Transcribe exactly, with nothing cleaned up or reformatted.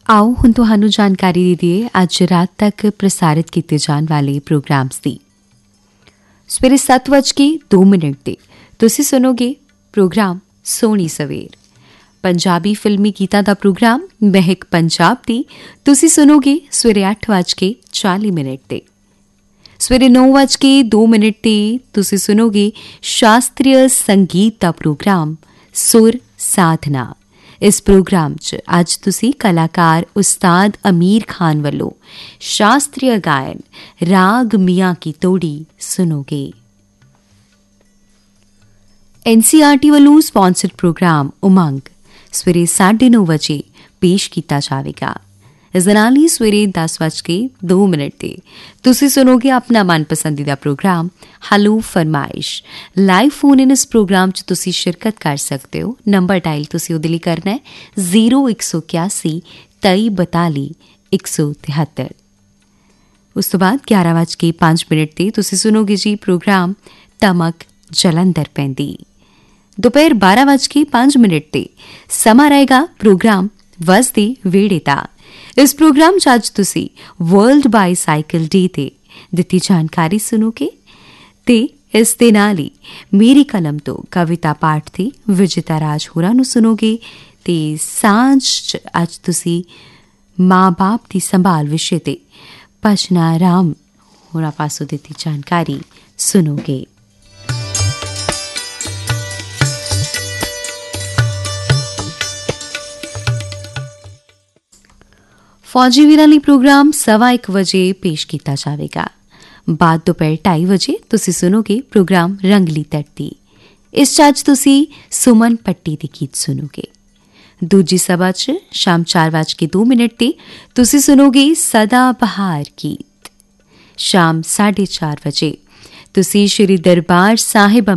आओ हुण तुहानू जानकारी दे दईए अज रात तक प्रसारित किए जाने वाले प्रोग्राम्स की। सवेरे सत्त बज के दो मिनट ते तुसी सुनोगे प्रोग्राम सोहनी सवेर। पंजाबी फिल्मी गीतां दा प्रोग्राम महक पंजाब दी तुसी सुनोगे सवेरे अठ बज के चाली मिनट ते। सवेरे नौ बज के दो मिनट ते तुसी सुनोगे शास्त्रीय संगीत दा प्रोग्राम सुर साधना। इस प्रोग्राम च अज तुसी कलाकार उस्ताद अमीर खान वालों शास्त्रीय गायन राग मियाँ की तोड़ी सुनोगे। एनसीईआरटी वालों स्पॉन्सर्ड प्रोग्राम उमंग सवेरे साढ़े नौ बजे पेश किया जाएगा। इस दे नाल ही सवेरे दस बज के दो मिनट ते तुसी सुनोगे अपना मनपसंदीदा प्रोग्राम हलो फरमाइश। लाइव फोन इन इस प्रोग्राम च तुसी शिरकत कर सकते हो। नंबर डायल तुसी उहदे लई करना है जीरो एक सौ इक्यासी तेई बताली एक सौ तिहत्तर। उस तो बाद ग्यारह बज के पांच मिनट ते तुसी सुनोगे जी प्रोग्राम तमक जलंधर पैंदी। दोपहर बारह बज के पांच मिनट ते समा रहेगा प्रोग्राम वसदे वेड़े दा। इस प्रोग्राम च अज तुसी वर्ल्ड बाईसाइकिल डे ते दित्ती जानकारी सुनोगे ते इस दे नाल ही मेरी कलम तो कविता पाठ ते विजेता राज होरां नूं सुनोगे ते सांझ च अज तुसी माँ बाप दी संभाल विषय ते भजना राम होरां पासों दित्ती जानकारी सुनोगे। फौजी वीरां लई प्रोग्राम सवा एक बजे पेश किया जाएगा। बाद दोपहर ढाई बजे तुसी सुनोगे प्रोग्राम रंगली धरती। इस च अज तुसी सुमन पट्टी दे गीत सुनोगे। दूजी सभा च शाम चार बज के दो मिनट ते तुसी सुनोगे सदा बहार गीत। शाम साढ़े चार बजे तुसी श्री दरबार साहिब